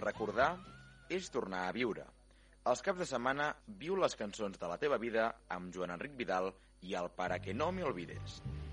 Recordar és tornar a viure. Els caps de setmana viu les cançons de la teva vida amb Joan Enric Vidal i el Para que no me olvides.